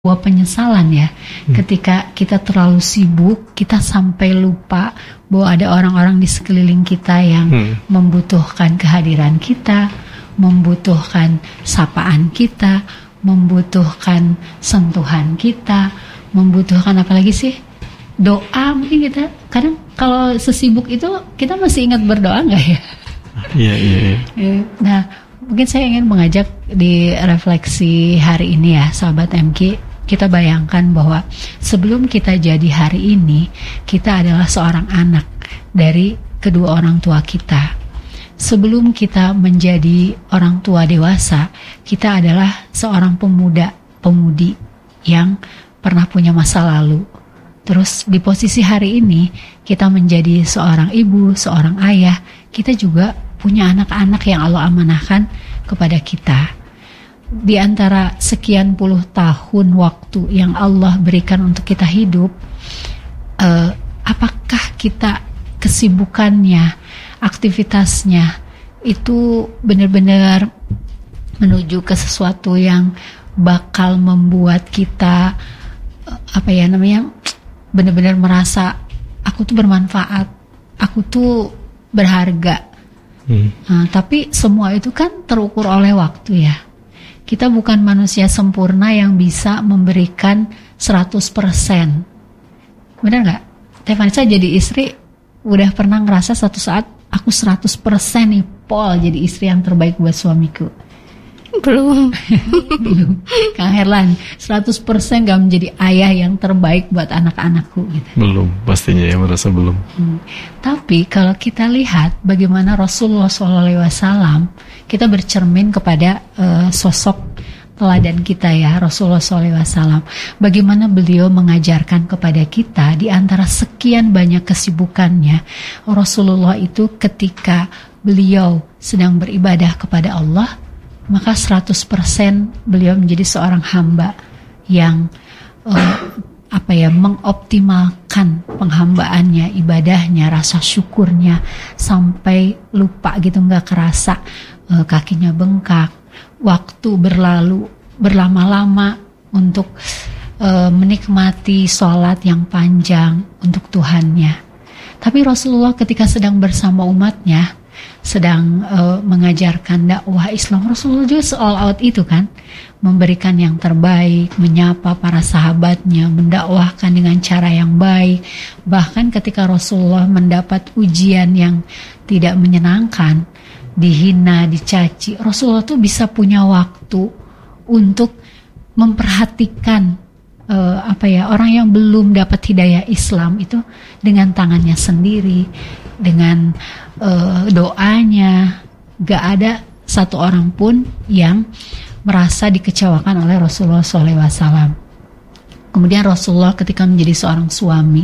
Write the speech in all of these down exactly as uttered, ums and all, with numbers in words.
sebuah penyesalan ya, hmm. ketika kita terlalu sibuk, kita sampai lupa bahwa ada orang-orang di sekeliling kita yang hmm. membutuhkan kehadiran kita, membutuhkan sapaan kita, membutuhkan sentuhan kita, membutuhkan apa lagi sih? Doa mungkin kita. Kadang kalau sesibuk itu kita masih ingat berdoa nggak ya? Iya iya. iya. Nah, mungkin saya ingin mengajak di refleksi hari ini ya, sahabat M K. Kita bayangkan bahwa sebelum kita jadi hari ini, kita adalah seorang anak dari kedua orang tua kita. Sebelum kita menjadi orang tua dewasa, kita adalah seorang pemuda, pemudi yang pernah punya masa lalu. Terus di posisi hari ini, kita menjadi seorang ibu, seorang ayah. Kita juga punya anak-anak yang Allah amanahkan kepada kita. Di antara sekian puluh tahun waktu yang Allah berikan untuk kita hidup, uh, apakah kita kesibukannya, aktivitasnya itu benar-benar menuju ke sesuatu yang bakal membuat kita uh, apa ya namanya, benar-benar merasa aku tuh bermanfaat, aku tuh berharga. Hmm. Nah, tapi semua itu kan terukur oleh waktu ya. Kita bukan manusia sempurna yang bisa memberikan seratus persen. Benar gak? Teh Vanessa jadi istri, udah pernah ngerasa satu saat aku seratus persen nih Pol jadi istri yang terbaik buat suamiku? Belum. Belum. Kang Herlan, seratus persen gak menjadi ayah yang terbaik buat anak-anakku gitu. Belum, pastinya ya merasa belum. Hmm. Tapi kalau kita lihat bagaimana Rasulullah shallallahu alaihi wasallam, kita bercermin kepada uh, sosok teladan kita ya, Rasulullah shallallahu alaihi wasallam. Bagaimana beliau mengajarkan kepada kita di antara sekian banyak kesibukannya, Rasulullah itu ketika beliau sedang beribadah kepada Allah, maka seratus persen beliau menjadi seorang hamba yang uh, apa ya, mengoptimalkan penghambaannya, ibadahnya, rasa syukurnya sampai lupa gitu, nggak kerasa uh, kakinya bengkak, waktu berlalu berlama-lama untuk uh, menikmati sholat yang panjang untuk Tuhannya. Tapi Rasulullah ketika sedang bersama umatnya, sedang uh, mengajarkan dakwah Islam, Rasulullah juga all out itu kan, memberikan yang terbaik, menyapa para sahabatnya, mendakwahkan dengan cara yang baik. Bahkan ketika Rasulullah mendapat ujian yang tidak menyenangkan, dihina, dicaci, Rasulullah tuh bisa punya waktu untuk memperhatikan uh, apa ya, orang yang belum dapat hidayah Islam itu dengan tangannya sendiri, dengan uh, doanya. Gak ada satu orang pun yang merasa dikecewakan oleh Rasulullah shallallahu alaihi wasallam. Kemudian Rasulullah ketika menjadi seorang suami,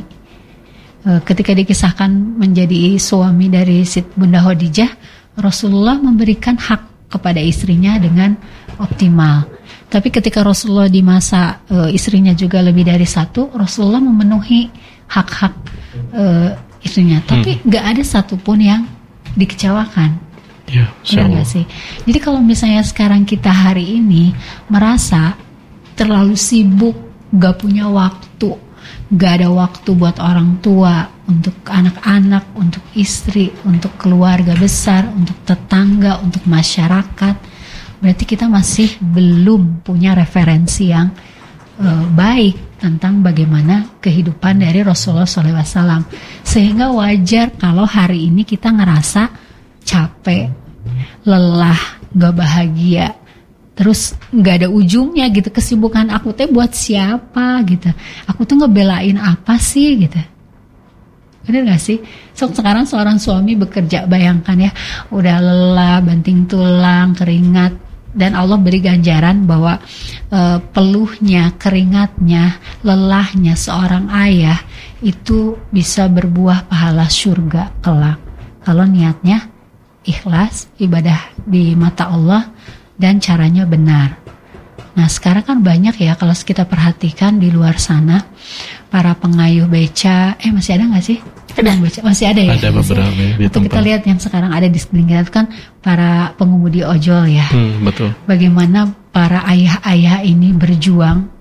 uh, ketika dikisahkan menjadi suami dari Bunda Khadijah, Rasulullah memberikan hak kepada istrinya dengan optimal. Tapi ketika Rasulullah di masa uh, istrinya juga lebih dari satu, Rasulullah memenuhi hak-hak uh, istrinya, tapi nggak hmm. ada satupun yang dikecewakan. Ya, benar nggak sih? Jadi kalau misalnya sekarang kita hari ini merasa terlalu sibuk, nggak punya waktu, nggak ada waktu buat orang tua, untuk anak-anak, untuk istri, untuk keluarga besar, untuk tetangga, untuk masyarakat, berarti kita masih belum punya referensi yang uh, baik tentang bagaimana kehidupan dari Rasulullah shallallahu alaihi wasallam. Sehingga wajar kalau hari ini kita ngerasa capek, lelah, gak bahagia, terus gak ada ujungnya gitu. Kesibukan aku teh buat siapa gitu, aku tuh ngebelain apa sih gitu. Bener gak sih? So, sekarang seorang suami bekerja, bayangkan ya, udah lelah, banting tulang, keringat, dan Allah beri ganjaran bahwa uh, peluhnya, keringatnya, lelahnya seorang ayah itu bisa berbuah pahala surga kelak kalau niatnya ikhlas, ibadah di mata Allah, dan caranya benar. Nah sekarang kan banyak ya, kalau kita perhatikan di luar sana, para pengayuh beca, eh masih ada nggak sih? Ada. Beca, masih ada ya? Ada beberapa ya, di tempat. Kita lihat yang sekarang ada di sekeliling kita kan para pengemudi ojol ya. Hmm, betul. Bagaimana para ayah-ayah ini berjuang